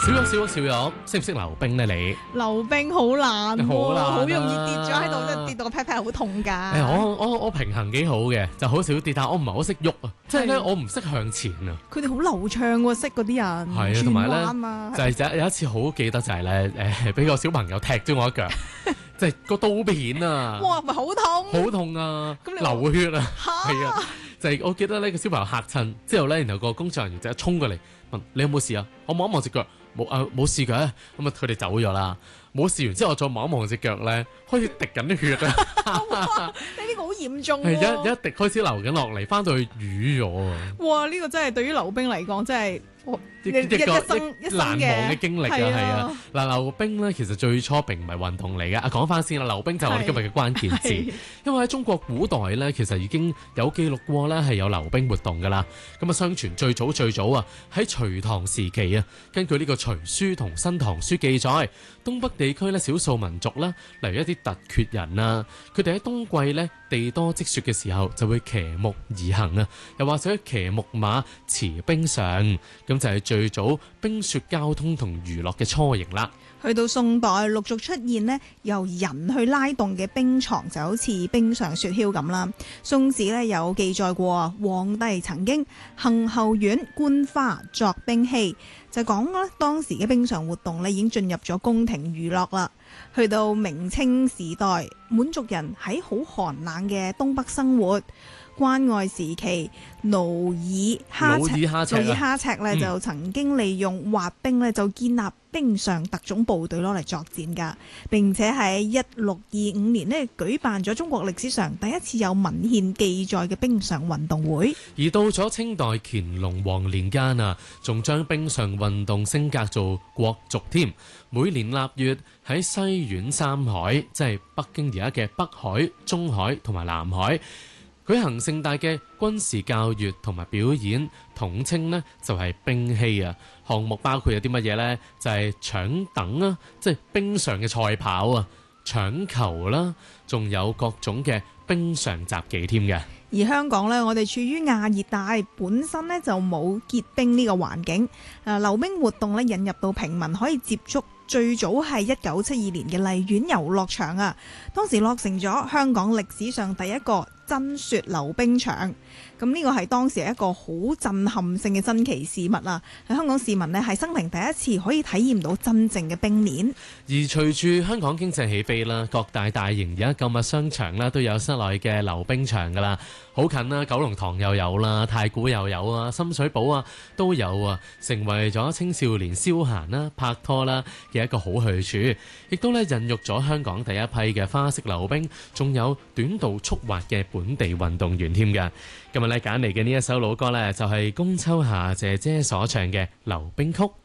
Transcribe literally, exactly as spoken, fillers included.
小玉，小玉，小玉，識唔識溜冰咧？你溜冰好難喎， 好難啊好容易跌咗喺度，即係跌到個 pat pat 好痛㗎。 誒，我我我平衡幾好嘅，就好少跌，但我唔係好識喐啊，即係咧係我唔識向前啊。 佢哋好流暢喎，識嗰啲人。 係啊，同埋咧轉彎啊就係有有一次好記得就係咧誒，俾個小朋友踢咗我一腳，即係個刀片啊， 哇，咪好痛！ 好痛啊， 咁你流血啊， 嚇係啊，就係我記得呢個小朋友嚇親之後咧，然後個工作人員就一衝過嚟問你有冇事啊？我望一望隻腳。冇啊，冇事嘅，咁啊佢哋走咗啦。冇事完之後，我再望一望隻腳咧，開始滴緊啲血啊！ 哇，你呢個好嚴重係喎。 一一滴開始流緊落嚟，翻到去瘀咗啊！ 哇，呢個真係對於溜冰嚟講，真係我一一一一個生一生難忘嘅經歷啊，係啊！嗱，溜冰咧其實最初並唔係運動嚟嘅。啊，講翻先啦，溜冰就係我哋今日嘅關鍵字， 係因為喺中國古代咧，其實已經有記錄過咧係有溜冰活動噶啦。咁啊，相傳最早最早啊喺隋唐時期啊，根據呢個《隋書》同《新唐書》記載，東北地區咧少數民族啦，例如一啲突厥人啊，佢哋喺冬季咧地多積雪嘅時候就會騎木而行啊，又或者騎木馬馳冰上，咁就係最早冰雪交通同娛樂嘅雛形啦。 去到宋代陸續出現呢，由人去拉動嘅冰床，就好似冰上雪橇咁啦。宋史呢有記載過，皇帝曾經行後院觀花作冰嬉，就講啦當時嘅冰上活動呢已經進入咗宮廷娛樂啦。去到明清時代，滿族人喺好寒冷嘅東北生活。關外時期，努爾哈赤， 努爾哈赤啊努爾哈赤咧就曾經利用滑冰咧就建立冰上特種部隊攞嚟作戰㗎，並且喺一六二五年呢舉辦咗中國歷史上第一次有文獻記載嘅冰上運動會。 而到咗清代乾隆皇年間啊，仲將冰上運動升格做國族添。每年臘月喺西苑三海，即係北京而家嘅北海、中海同埋南海，舉行盛大嘅軍事教育同埋表演，統稱呢就係冰嬉啊。項目包括有啲乜嘢呢？就係搶躉啊，即係冰上嘅賽跑啊，搶球啦，仲有各種嘅冰上雜技添嘅。 而香港呢，我哋處於亞熱帶，本身呢就冇結冰呢個環境。誒，溜冰活動呢引入到平民可以接觸，最早係一九七二年嘅荔園遊樂場啊，當時落成咗香港歷史上第一個真雪溜冰場。咁呢個係當時一個好震撼性嘅新奇事物啊！喺香港市民呢係生平第一次可以體驗到真正嘅冰鏈。 而隨住香港經濟起飛啦，各大大型而家購物商場啦都有室內嘅溜冰場噶啦，好近啦，九龍塘又有啦，太古又有啊，深水埗啊都有啊，成為咗青少年消閒啦、拍拖啦嘅一個好去處，亦都咧孕育咗香港第一批嘅花式溜冰，仲有短道速滑嘅本地運動員添㗎。今日咧揀嚟嘅呢一首老歌咧，就係龔秋霞姐姐所唱嘅《溜冰曲》。